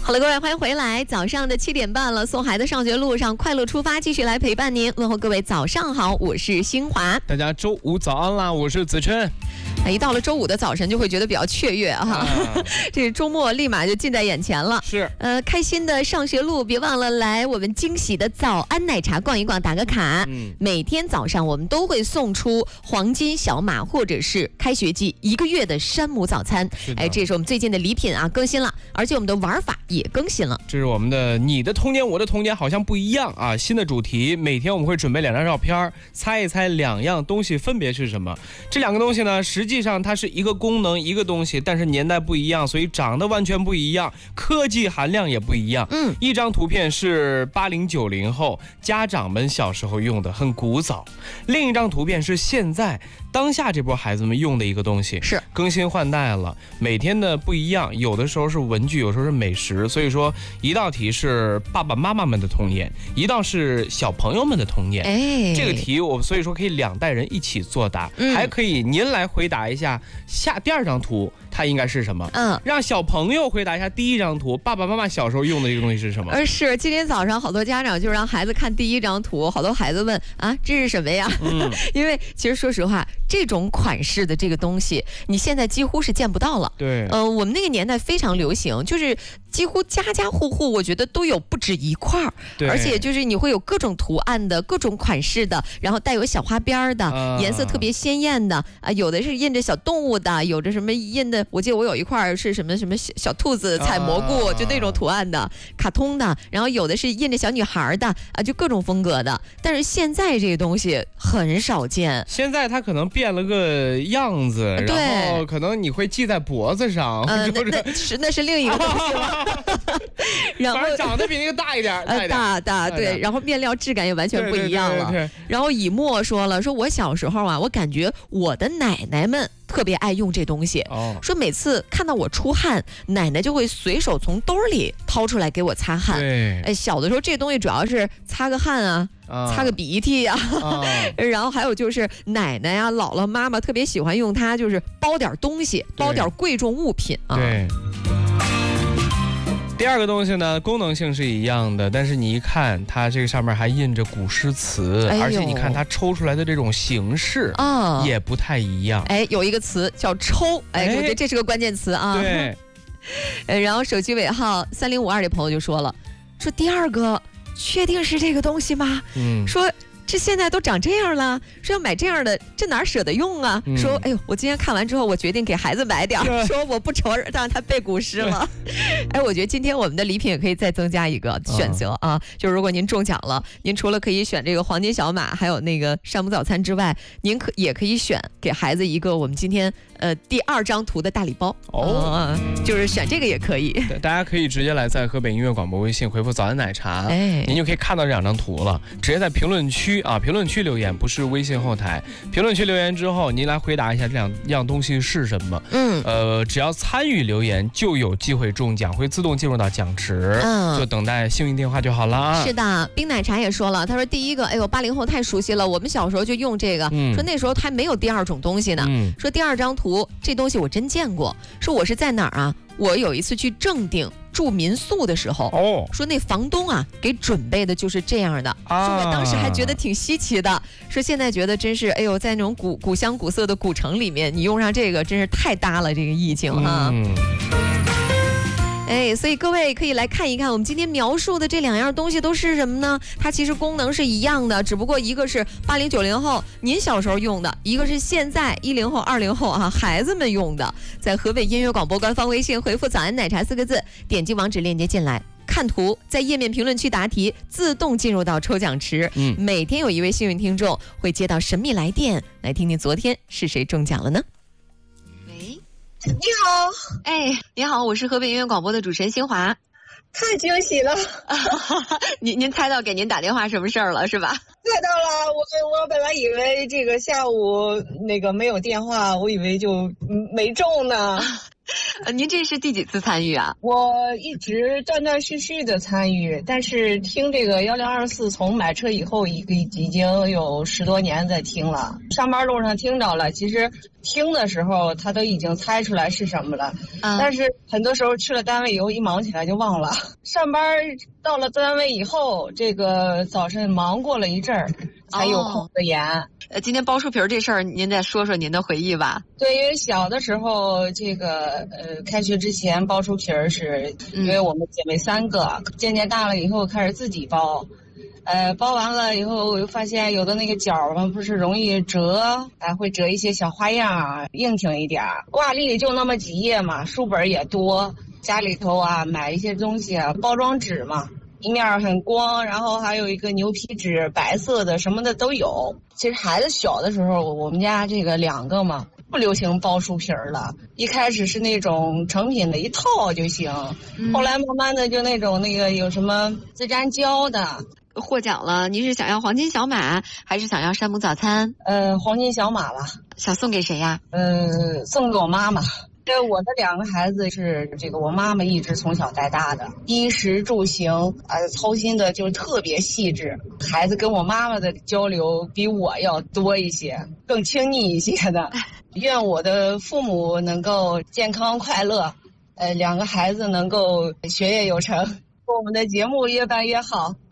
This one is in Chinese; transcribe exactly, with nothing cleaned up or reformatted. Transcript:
好了，各位，欢迎回来。早上的七点半了，送孩子上学路上，快乐出发，继续来陪伴您。问候各位，早上好，我是新华。 大家周五早安啦，我是子琛。 一到了周五的早晨，就会觉得比较雀跃啊！啊这周末立马就近在眼前了。 是， 呃，开心的上学路，别忘了来我们惊喜的早安奶茶逛一逛，打个卡。嗯，每天早上我们都会送出黄金小马，或者是开学季一个月的山姆早餐。哎，这是我们最近的礼品啊，更新了，而且我们的玩法也更新了。 这是我们的你的童年，我的童年好像不一样啊！新的主题，每天我们会准备两张照片，猜一猜两样东西分别是什么。这两个东西呢，实际实际上它是一个功能一个东西，但是年代不一样，所以长得完全不一样，科技含量也不一样。嗯，一张图片是八零九零后家长们小时候用的，很古早；另一张图片是现在当下这波孩子们用的一个东西， 是更新换代了，每天的不一样，有的时候是文具，有时候是美食。所以说，一道题是爸爸妈妈们的童年，一道是小朋友们的童年。哎，这个题我所以说可以两代人一起作答，嗯、还可以您来回答一下下第二张图它应该是什么？嗯，让小朋友回答一下第一张图，爸爸妈妈小时候用的这个东西是什么？ 呃，是今天早上好多家长就让孩子看第一张图，好多孩子问啊，这是什么呀？嗯，因为其实说实话，这种款式的这个东西，你现在几乎是见不到了。 对， 呃，我们那个年代非常流行，就是几乎家家户户，我觉得都有不止一块儿，而且就是你会有各种图案的、各种款式的，然后带有小花边的，啊、颜色特别鲜艳的啊，有的是印着小动物的，有着什么印的，我记得我有一块是什么什么小小兔子采蘑菇，啊、就那种图案的，卡通的，然后有的是印着小女孩的啊，就各种风格的。但是现在这个东西很少见， 现在它可能变了个样子，然后可能你会系在脖子上， 呃、那, 那是那是另一个东西了。 然后长得比那个大一点， 呃，大大对，然后面料质感也完全不一样了。对对对对对，然后以沫说了，说我小时候啊，我感觉我的奶奶们特别爱用这东西，哦、说每次看到我出汗，奶奶就会随手从兜里掏出来给我擦汗。 对， 哎，小的时候这东西主要是擦个汗啊。啊、擦个鼻涕呀、啊，啊、然后还有就是奶奶呀、姥姥、妈妈特别喜欢用它，就是包点东西，包点贵重物品啊。 对。第二个东西呢，功能性是一样的，但是你一看它这个上面还印着古诗词，哎、而且你看它抽出来的这种形式啊，也不太一样。 哎，有一个词叫抽，哎，我觉得这是个关键词啊。 对。 呃，然后手机尾号三零五二的朋友就说了，说第二个确定是这个东西吗？嗯，说。这现在都长这样了，说要买这样的，这哪舍得用啊？嗯、说，哎呦，我今天看完之后，我决定给孩子买点，说我不愁让他背古诗了。哎，我觉得今天我们的礼品也可以再增加一个选择啊，啊就是如果您中奖了，您除了可以选这个黄金小马，还有那个山姆早餐之外，您可也可以选给孩子一个我们今天呃第二张图的大礼包哦、啊，就是选这个也可以。 大家可以直接来在河北音乐广播微信回复早安奶茶，哎，您就可以看到这两张图了，直接在评论区。啊，评论区留言，不是微信后台。评论区留言之后，您来回答一下这两样东西是什么。嗯，呃，只要参与留言就有机会中奖，会自动进入到奖池。嗯，就等待幸运电话就好了。 是的，冰奶茶也说了，他说第一个，哎呦，八零后太熟悉了，我们小时候就用这个，嗯、说那时候还没有第二种东西呢。嗯，说第二张图，这东西我真见过。说我是在哪儿啊？我有一次去正定住民宿的时候，哦，说那房东啊给准备的就是这样的，啊、说我当时还觉得挺稀奇的，说现在觉得真是，哎呦，在那种古古香古色的古城里面，你用上这个真是太搭了，这个意境哈。嗯哎，所以各位可以来看一看，我们今天描述的这两样东西都是什么呢？它其实功能是一样的，只不过一个是八零九零后您小时候用的，一个是现在一零后、二零后啊孩子们用的。在河北音乐广播官方微信回复“早安奶茶”四个字，点击网址链接进来。看图，在页面评论区答题，自动进入到抽奖池。嗯，每天有一位幸运听众会接到神秘来电，来听听昨天是谁中奖了呢？ 你好， 哎，你好，我是河北音乐广播的主持人新华。 太惊喜了！ 您您猜到给您打电话什么事儿了是吧？ 猜到了，我我本来以为这个下午那个没有电话，我以为就没中呢。 呃，您这是第几次参与啊？ 我一直断断续续的参与，但是听这个幺零二四从买车以后，已已经有十多年在听了。上班路上听着了，其实听的时候他都已经猜出来是什么了，嗯、但是很多时候去了单位以后一忙起来就忘了。上班到了单位以后，这个早晨忙过了一阵儿，才有空的研。哦呃，今天包书皮儿这事儿，您再说说您的回忆吧。 对，因为小的时候，这个呃，开学之前包书皮儿是，因为我们姐妹三个，嗯、渐渐大了以后开始自己包，呃，包完了以后，我又发现有的那个角嘛，不是容易折，还会折一些小花样，硬挺一点儿。挂历就那么几页嘛，书本也多，家里头啊买一些东西啊，包装纸嘛。一面很光，然后还有一个牛皮纸，白色的什么的都有。其实孩子小的时候，我们家这个两个嘛，不流行包书皮儿了。一开始是那种成品的一套就行，嗯、后来慢慢的就那种那个有什么自粘胶的。 获奖了，您是想要黄金小马，还是想要山姆早餐？ 呃，黄金小马吧。 想送给谁呀？ 呃，送给我妈妈。对，我的两个孩子是这个我妈妈一直从小带大的，衣食住行啊、呃，操心的就特别细致。孩子跟我妈妈的交流比我要多一些，更亲密一些的。愿我的父母能够健康快乐，呃，两个孩子能够学业有成，我们的节目越办越好。